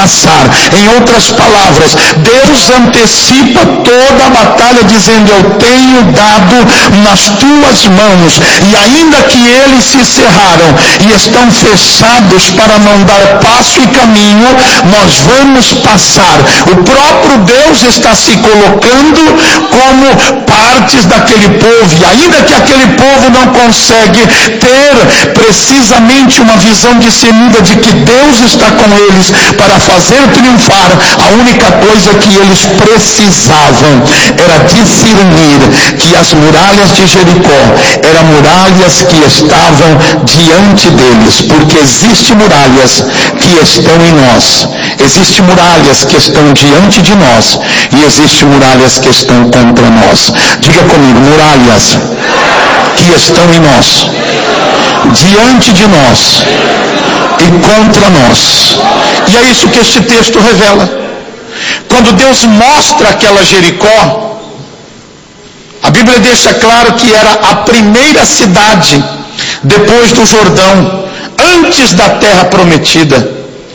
passar. Em outras palavras, Deus antecipa toda a batalha dizendo: eu tenho dado nas tuas mãos, e ainda que eles se cerraram e estão fechados para não dar passo e caminho, nós vamos passar. O próprio Deus está se colocando como partes daquele povo, e ainda que aquele povo não consegue ter precisamente uma visão discernida de que Deus está com eles para fazer triunfar, a única coisa que eles precisavam era discernir que as muralhas de Jericó eram muralhas que estavam diante deles, porque existem muralhas que estão em nós, existem muralhas que estão diante de nós, e existem muralhas que estão contra nós. Diga comigo: muralhas que estão em nós, diante de nós e contra nós. E é isso que este texto revela. Quando Deus mostra aquela Jericó, a Bíblia deixa claro que era a primeira cidade depois do Jordão, antes da terra prometida.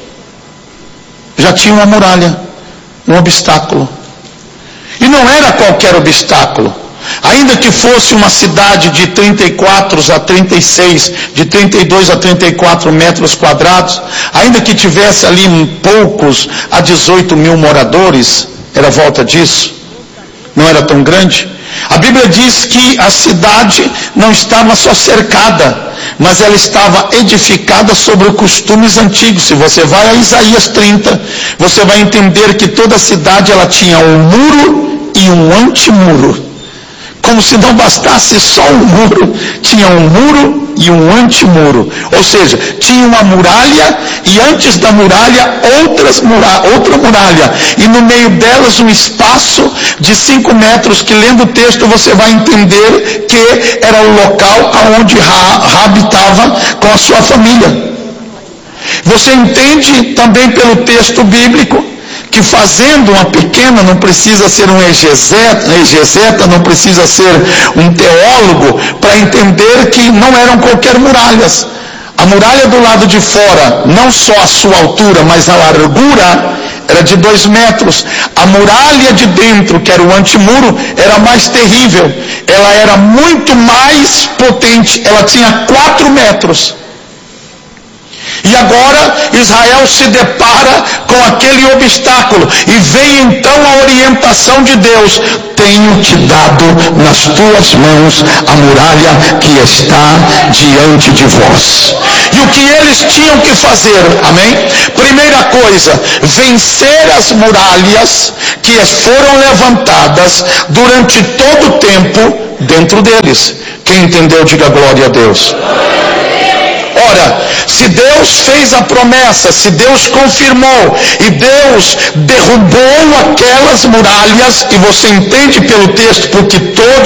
Já tinha uma muralha, um obstáculo. E não era qualquer obstáculo. Ainda que fosse uma cidade de 34 a 36, de 32 a 34 metros quadrados, ainda que tivesse ali poucos a 18 mil moradores, era volta disso, não era tão grande. A Bíblia diz que a cidade não estava só cercada, mas ela estava edificada sobre costumes antigos. Se você vai a Isaías 30, você vai entender que toda a cidade ela tinha um muro e um antimuro. Como se não bastasse só um muro, tinha um muro e um antimuro. Ou seja, tinha uma muralha e antes da muralha outra muralha. E no meio delas um espaço de 5 metros que, lendo o texto, você vai entender que era o local onde Raabe estava com a sua família. Você entende também pelo texto bíblico que fazendo uma pequena, não precisa ser um exegeta, não precisa ser um teólogo para entender que não eram qualquer muralhas. A muralha do lado de fora, não só a sua altura, mas a largura era de 2 metros. A muralha de dentro, que era o antimuro, era mais terrível. Ela era muito mais potente. Ela tinha 4 metros. E agora Israel se depara com aquele obstáculo e vem então a orientação de Deus: tenho te dado nas tuas mãos a muralha que está diante de vós. E o que eles tinham que fazer? Amém? Primeira coisa, vencer as muralhas que foram levantadas durante todo o tempo dentro deles. Quem entendeu, diga glória a Deus. Ora, se Deus fez a promessa, se Deus confirmou e Deus derrubou aquelas muralhas, e você entende pelo texto, porque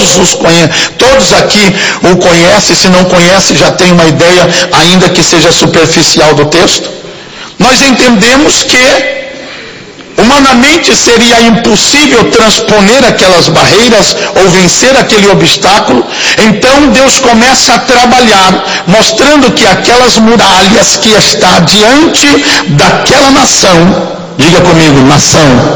todos aqui o conhecem, se não conhece já tem uma ideia, ainda que seja superficial, do texto. Nós entendemos que humanamente seria impossível transponer aquelas barreiras ou vencer aquele obstáculo. Então Deus começa a trabalhar, mostrando que aquelas muralhas que está diante daquela nação, diga comigo, nação,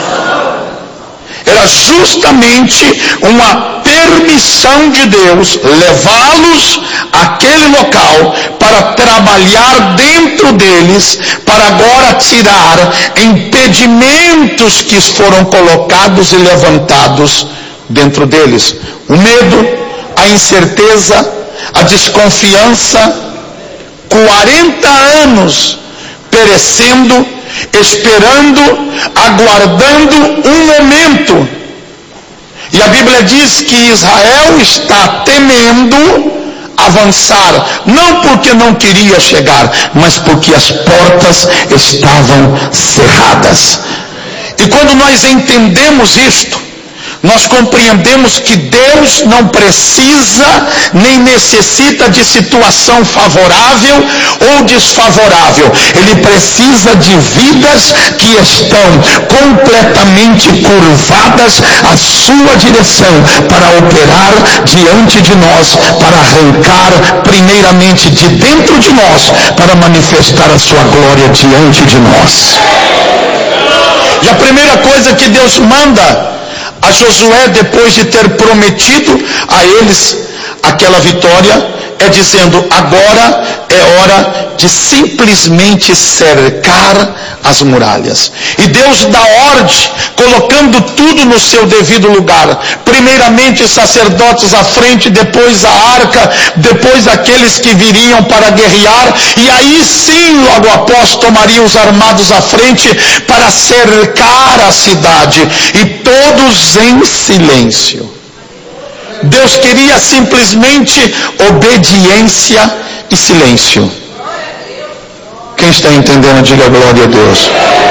era justamente uma permissão de Deus levá-los àquele local para trabalhar dentro deles, para agora tirar impedimentos que foram colocados e levantados dentro deles. O medo, a incerteza, a desconfiança, 40 anos perecendo, esperando, aguardando um momento. E a Bíblia diz que Israel está temendo avançar, não porque não queria chegar, mas porque as portas estavam cerradas. E quando nós entendemos isto, nós compreendemos que Deus não precisa nem necessita de situação favorável ou desfavorável. Ele precisa de vidas que estão completamente curvadas à sua direção para operar diante de nós, para arrancar primeiramente de dentro de nós, para manifestar a sua glória diante de nós. E a primeira coisa que Deus manda a Josué, depois de ter prometido a eles aquela vitória, é dizendo: agora é hora de simplesmente cercar as muralhas. E Deus dá ordem, colocando tudo no seu devido lugar. Primeiramente sacerdotes à frente, depois a arca, depois aqueles que viriam para guerrear, e aí sim logo após tomariam os armados à frente para cercar a cidade, e todos em silêncio. Deus queria simplesmente obediência e silêncio. Quem está entendendo, diga glória a Deus.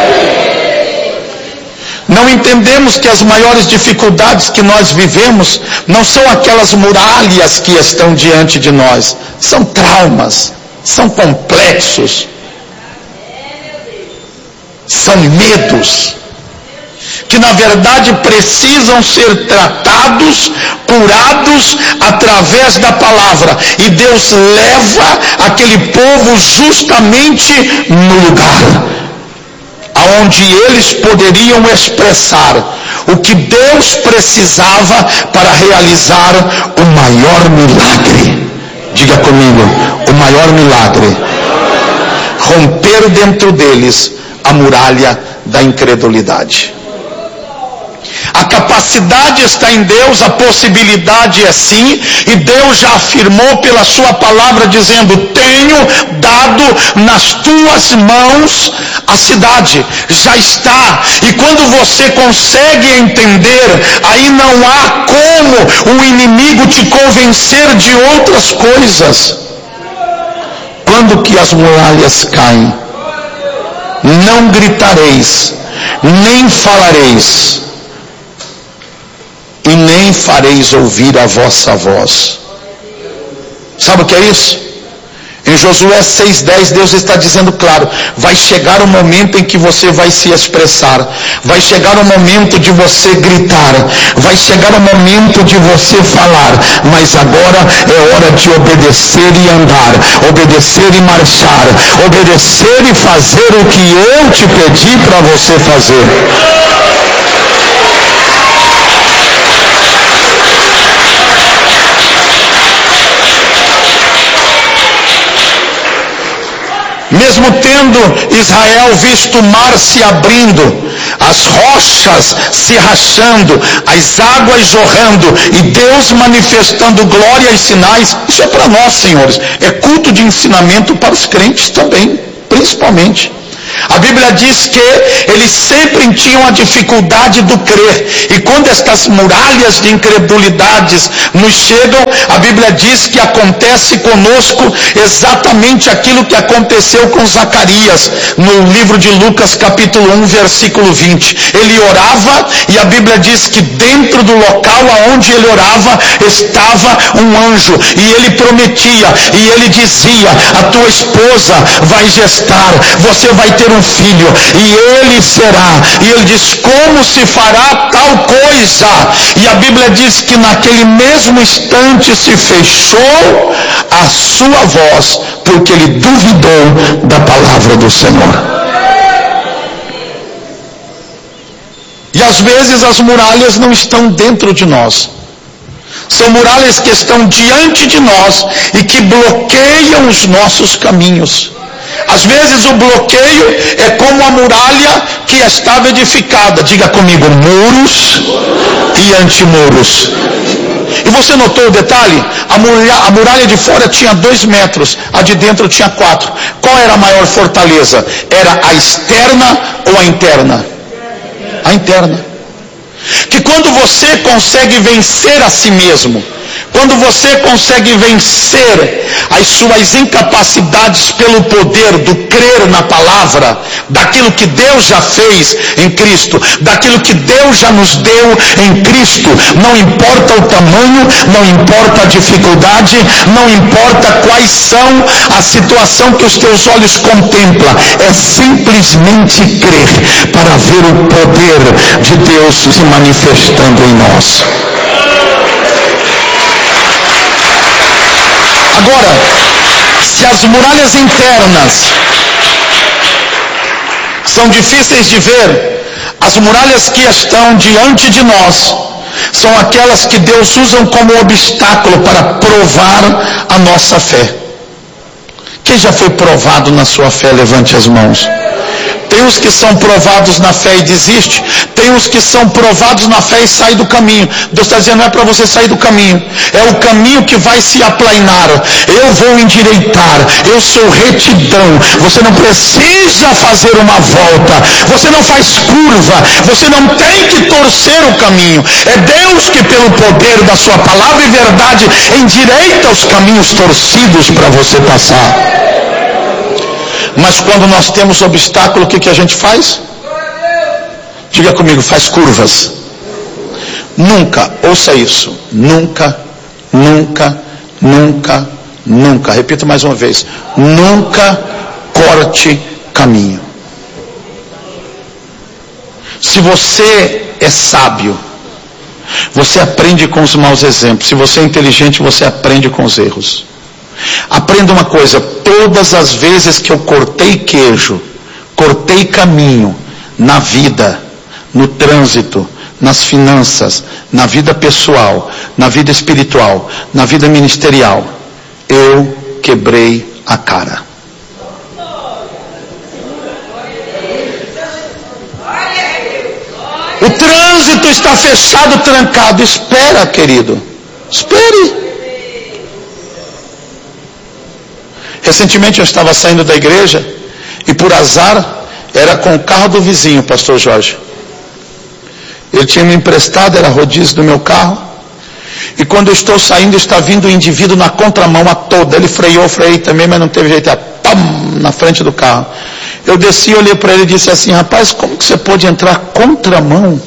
Não entendemos que as maiores dificuldades que nós vivemos não são aquelas muralhas que estão diante de nós, são traumas, são complexos, são medos, que na verdade precisam ser tratados, curados através da palavra. E Deus leva aquele povo justamente no lugar aonde eles poderiam expressar o que Deus precisava para realizar o maior milagre. Diga comigo, o maior milagre: romper dentro deles a muralha da incredulidade. A capacidade está em Deus, a possibilidade é sim, e Deus já afirmou pela sua palavra, dizendo: tenho dado nas tuas mãos a cidade, já está. E quando você consegue entender, aí não há como o inimigo te convencer de outras coisas. Quando que as muralhas caem, não gritareis, nem falareis, e nem fareis ouvir a vossa voz. Sabe o que é isso? Em Josué 6,10, Deus está dizendo claro: vai chegar o momento em que você vai se expressar, vai chegar o momento de você gritar, vai chegar o momento de você falar, mas agora é hora de obedecer e andar, obedecer e marchar, obedecer e fazer o que eu te pedi para você fazer. Mesmo tendo Israel visto o mar se abrindo, as rochas se rachando, as águas jorrando, e Deus manifestando glória e sinais, isso é para nós, senhores, é culto de ensinamento para os crentes também, principalmente. A Bíblia diz que eles sempre tinham a dificuldade do crer, e quando estas muralhas de incredulidades nos chegam, a Bíblia diz que acontece conosco exatamente aquilo que aconteceu com Zacarias, no livro de Lucas capítulo 1, versículo 20. Ele orava, e a Bíblia diz que dentro do local aonde ele orava, estava um anjo, e ele prometia, e ele dizia: a tua esposa vai gestar, você vai ter um filho, e ele será. E ele diz: como se fará tal coisa? E a Bíblia diz que naquele mesmo instante se fechou a sua voz, porque ele duvidou da palavra do Senhor. E às vezes as muralhas não estão dentro de nós, são muralhas que estão diante de nós e que bloqueiam os nossos caminhos. Às vezes o bloqueio é como a muralha que estava edificada. Diga comigo: muros e antimuros. E você notou o detalhe? A muralha de fora tinha 2 metros, a de dentro tinha 4. Qual era a maior fortaleza? Era a externa ou a interna? A interna. Que quando você consegue vencer a si mesmo Quando você consegue vencer as suas incapacidades pelo poder do crer na palavra, daquilo que Deus já fez em Cristo, daquilo que Deus já nos deu em Cristo, não importa o tamanho, não importa a dificuldade, não importa quais são a situação que os teus olhos contemplam, é simplesmente crer para ver o poder de Deus se manifestando em nós. Agora, se as muralhas internas são difíceis de ver, as muralhas que estão diante de nós são aquelas que Deus usa como obstáculo para provar a nossa fé. Quem já foi provado na sua fé, levante as mãos. Tem os que são provados na fé e desiste. Tem os que são provados na fé e saem do caminho. Deus está dizendo, não é para você sair do caminho. É o caminho que vai se aplainar. Eu vou endireitar. Eu sou retidão. Você não precisa fazer uma volta. Você não faz curva. Você não tem que torcer o caminho. É Deus que, pelo poder da sua palavra e verdade, endireita os caminhos torcidos para você passar. Mas quando nós temos obstáculo, o que a gente faz? Diga comigo, faz curvas. Nunca, ouça isso, nunca, repito mais uma vez, nunca corte caminho. Se você é sábio, você aprende com os maus exemplos. Se você é inteligente, você aprende com os erros. Aprenda uma coisa, todas as vezes que eu cortei queijo, cortei caminho na vida, no trânsito, nas finanças, na vida pessoal, na vida espiritual, na vida ministerial, eu quebrei a cara. O trânsito está fechado, trancado. Espera, querido, espere. Recentemente eu estava saindo da igreja e por azar era com o carro do vizinho, pastor Jorge. Ele tinha me emprestado, era rodízio do meu carro. E quando eu estou saindo, está vindo o indivíduo na contramão a toda. Ele freou, eu freiei também, mas não teve jeito. Pam, na frente do carro. Eu desci, olhei para ele e disse assim, rapaz, como que você pode entrar contramão?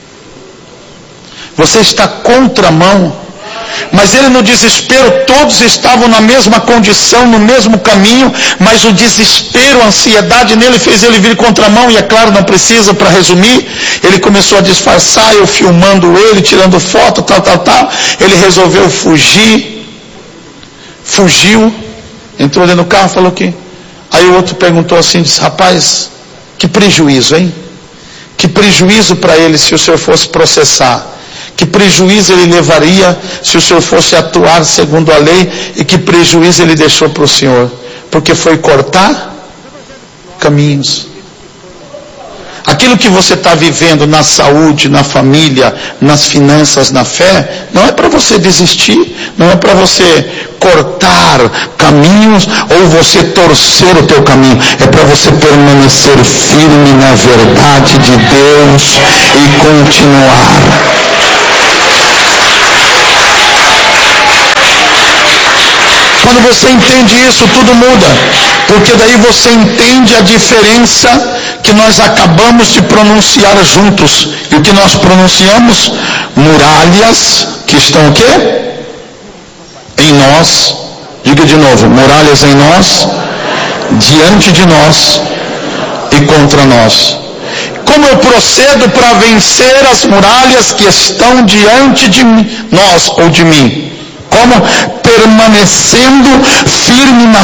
Você está contramão. Mas ele no desespero, todos estavam na mesma condição, no mesmo caminho, mas o desespero, a ansiedade nele fez ele vir contramão, e é claro, não precisa para resumir, ele começou a disfarçar, eu filmando ele, tirando foto, tal, ele resolveu fugir, fugiu, entrou dentro do carro, falou que, aí o outro perguntou assim, disse, rapaz, que prejuízo, hein? Que prejuízo para ele se o senhor fosse processar. Que prejuízo ele levaria se o senhor fosse atuar segundo a lei, e que prejuízo ele deixou para o senhor, porque foi cortar caminhos. Aquilo que você está vivendo na saúde, na família, nas finanças, na fé, não é para você desistir, não é para você cortar caminhos ou você torcer o teu caminho, é para você permanecer firme na verdade de Deus e continuar. Quando você entende isso, tudo muda, porque daí você entende a diferença que nós acabamos de pronunciar juntos. E o que nós pronunciamos? Muralhas que estão o quê? Em nós. Diga de novo, muralhas em nós, diante de nós e contra nós. Como eu procedo para vencer as muralhas que estão diante de nós ou de mim? Como? Permanecendo firme na